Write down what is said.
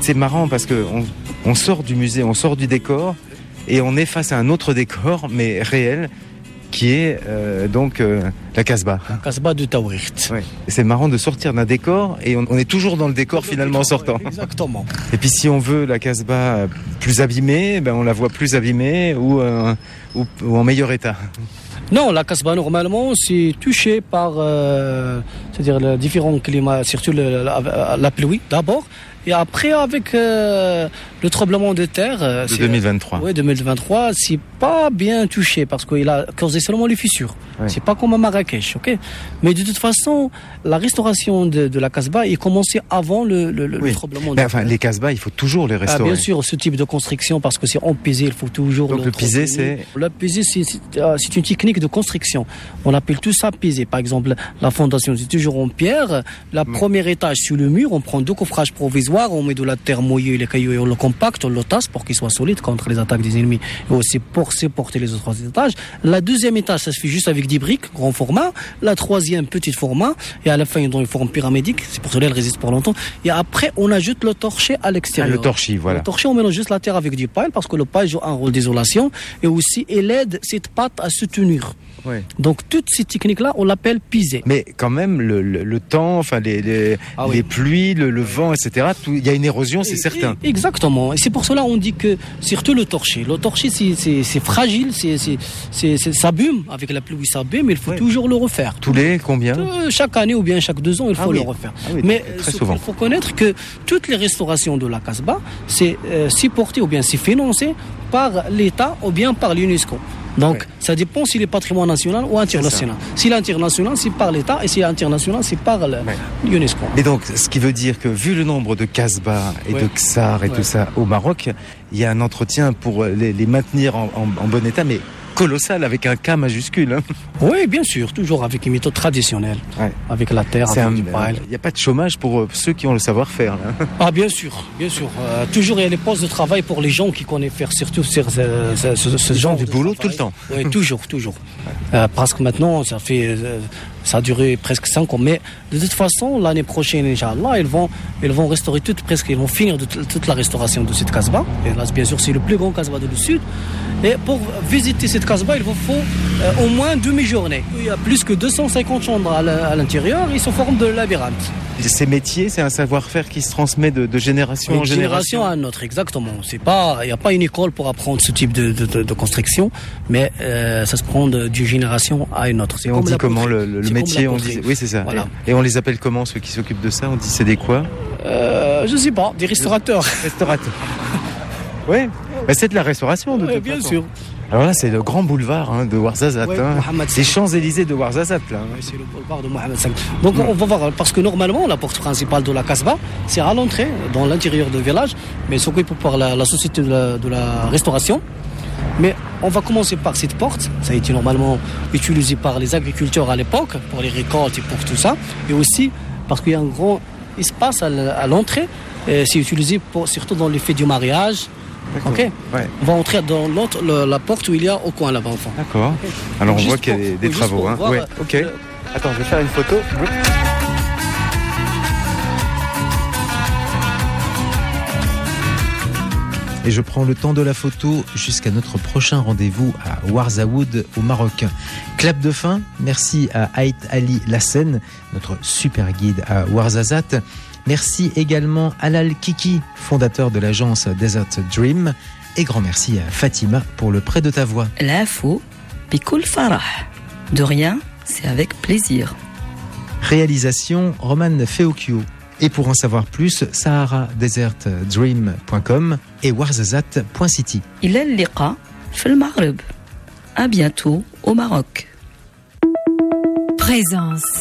c'est marrant parce que on sort du musée, on sort du décor et on est face à un autre décor, mais réel, qui est la Casbah. La Casbah de Taouirt. Ouais. C'est marrant de sortir d'un décor et on est toujours dans le décor finalement en sortant. Exactement. Et puis si on veut la Casbah plus abîmée, on la voit plus abîmée ou en meilleur état. Non, la Casbah normalement c'est touché par c'est-à-dire les différents climats, surtout la pluie d'abord. Et après, avec le tremblement de terre... de 2023. Oui, 2023, c'est pas bien touché parce qu'il a causé seulement les fissures. Ouais. C'est pas comme à Marrakech, ok? Mais de toute façon, la restauration de la Casbah est commencée avant le tremblement de terre. Enfin, les Casbahs, il faut toujours les restaurer. Bien sûr, ce type de construction, parce que c'est en pisé, il faut toujours... Donc le pisé, c'est... Le pisé, c'est une technique de construction. On appelle tout ça pisé. Par exemple, la fondation, c'est toujours en pierre. La première étage sur le mur, on prend 2 coffrages provisoires, on met de la terre mouillée, les cailloux, et on le compacte, on le tasse pour qu'il soit solide contre les attaques des ennemis et aussi pour supporter les autres étages. La deuxième étage, ça se fait juste avec des briques, grand format. La troisième, petit format. Et à la fin, dans une forme pyramidale. C'est pour cela qu'elle résiste pour longtemps. Et après, on ajoute le torchis à l'extérieur. Le torchis, voilà. Le torchis, on mélange juste la terre avec du paille parce que le paille joue un rôle d'isolation et aussi, il aide cette pâte à se tenir. Ouais. Donc toutes ces techniques-là, on l'appelle pisé. Mais quand même, le temps, enfin les pluies, le vent, etc. Il y a une érosion, c'est certain. Exactement. Et c'est pour cela qu'on dit que surtout le torchis. Le torchis, c'est fragile, ça s'abîme avec la pluie, ça s'abîme. Mais il faut toujours le refaire. Tous les combien? Chaque année ou bien chaque 2 ans, il faut le refaire. Mais très souvent. Il faut connaître que toutes les restaurations de la Casbah, c'est supporté ou bien c'est financé par l'État ou bien par l'UNESCO. Donc, ça dépend s'il est patrimoine national ou international. Si l'international, c'est par l'État, et si l'international, c'est par l'UNESCO. Et donc, ce qui veut dire que, vu le nombre de Casbah et de Ksar et tout ça au Maroc, il y a un entretien pour les maintenir en bon état, mais colossal, avec un K majuscule. Hein. Oui, bien sûr, toujours avec une méthode traditionnelle, avec la terre, avec du paille. Il n'y a pas de chômage pour ceux qui ont le savoir-faire. Là. Ah, bien sûr. Toujours, il y a les postes de travail pour les gens qui connaissent faire surtout ce genre du boulot tout le temps. Oui, toujours. Parce que maintenant, ça a duré presque 5 ans. Mais de toute façon, l'année prochaine, Inch'Allah, ils vont restaurer ils vont finir toute la restauration de cette Casbah. Et là, bien sûr, c'est le plus grand Casbah du Sud. Et pour visiter cette Casbah, il vous faut au moins demi-journée. Il y a plus que 250 chambres à l'intérieur, ils se forment de labyrinthe. Ces métiers, c'est un savoir-faire qui se transmet de génération en génération. Génération à autre, exactement. Il n'y a pas une école pour apprendre ce type de construction, mais ça se prend d'une génération à une autre. Et on dit comment le métier, on dit, oui, c'est ça. Voilà. Et on les appelle comment, ceux qui s'occupent de ça? On dit c'est des quoi? Je sais pas, des restaurateurs. Restaurateurs. Oui, c'est de la restauration de toute façon. Bien sûr. Alors là, c'est le grand boulevard de Ouarzazate. Les Champs-Élysées de Ouarzazate. Là. Oui, c'est le boulevard de Mohamed V. Donc on va voir, parce que normalement, la porte principale de la Casbah, c'est à l'entrée, dans l'intérieur du village, mais s'occupe par la société de la restauration. Mais on va commencer par cette porte. Ça a été normalement utilisé par les agriculteurs à l'époque, pour les récoltes et pour tout ça. Et aussi parce qu'il y a un grand espace à l'entrée. C'est utilisé surtout dans les fêtes du mariage. Ok. On va entrer dans la porte où il y a au coin là-bas, enfin. D'accord. Okay. Alors on voit qu'il y a des travaux. Ok. Attends, je vais faire une photo. Et je prends le temps de la photo jusqu'à notre prochain rendez-vous à Ouarzaoud au Maroc. Clap de fin, merci à Haït Ali Lassen, notre super guide à Ouarzazate. Merci également à Alal Kiki, fondateur de l'agence Desert Dream. Et grand merci à Fatima pour le prêt de ta voix. L'info, Bikoul Farah. De rien, c'est avec plaisir. Réalisation, Roman Feokio. Et pour en savoir plus, saharadesertdream.com et ouarzazate.city. إلى اللقاء في المغرب. À bientôt au Maroc. Présence.